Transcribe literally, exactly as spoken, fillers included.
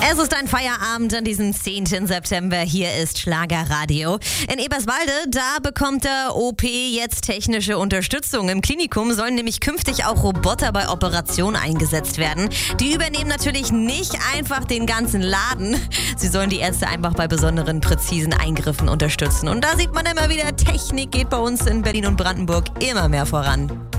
Es ist ein Feierabend an diesem zehnten September. Hier ist Schlagerradio. In Eberswalde, da bekommt der O P jetzt technische Unterstützung. Im Klinikum sollen nämlich künftig auch Roboter bei Operationen eingesetzt werden. Die übernehmen natürlich nicht einfach den ganzen Laden. Sie sollen die Ärzte einfach bei besonderen, präzisen Eingriffen unterstützen. Und da sieht man immer wieder, Technik geht bei uns in Berlin und Brandenburg immer mehr voran.